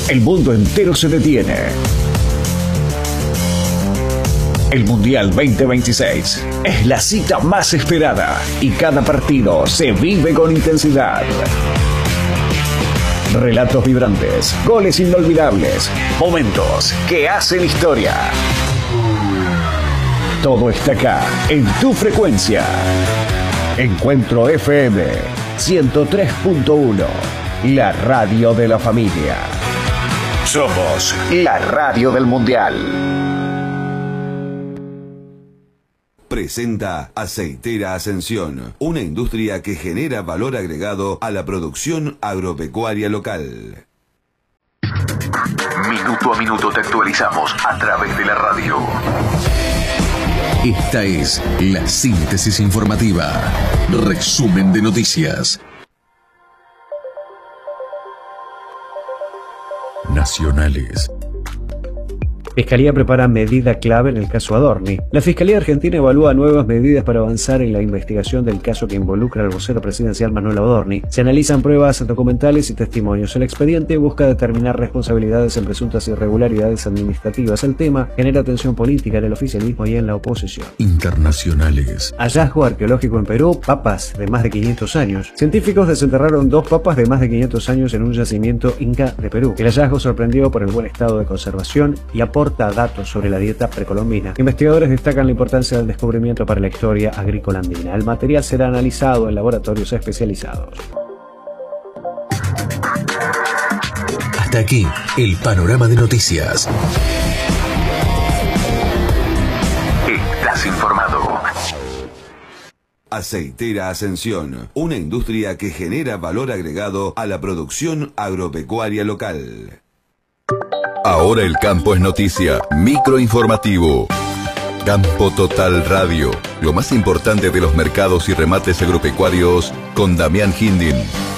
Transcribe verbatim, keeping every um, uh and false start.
el mundo entero se detiene. El Mundial veinte veintiséis es la cita más esperada y cada partido se vive con intensidad. Relatos vibrantes, goles inolvidables, momentos que hacen historia. Todo está acá, en tu frecuencia. Encuentro F M ciento tres punto uno, la radio de la familia. Somos la radio del Mundial. Presenta Aceitera Ascensión, una industria que genera valor agregado a la producción agropecuaria local. Minuto a minuto te actualizamos a través de la radio. Esta es la síntesis informativa. Resumen de noticias. Nacionales. Fiscalía prepara medida clave en el caso Adorni. La Fiscalía Argentina evalúa nuevas medidas para avanzar en la investigación del caso que involucra al vocero presidencial Manuel Adorni. Se analizan pruebas documentales y testimonios. El expediente busca determinar responsabilidades en presuntas irregularidades administrativas. El tema genera tensión política en el oficialismo y en la oposición. Internacionales. Hallazgo arqueológico en Perú, papas de más de quinientos años. Científicos desenterraron dos papas de más de quinientos años en un yacimiento inca de Perú. El hallazgo sorprendió por el buen estado de conservación y aporta datos sobre la dieta precolombina. Investigadores destacan la importancia del descubrimiento para la historia agrícola andina. El material será analizado en laboratorios especializados. Hasta aquí el panorama de noticias. Estás informado. Aceitera Ascensión, una industria que genera valor agregado a la producción agropecuaria local. Ahora el campo es noticia. Microinformativo. Campo Total Radio. Lo más importante de los mercados y remates agropecuarios con Damián Hindin.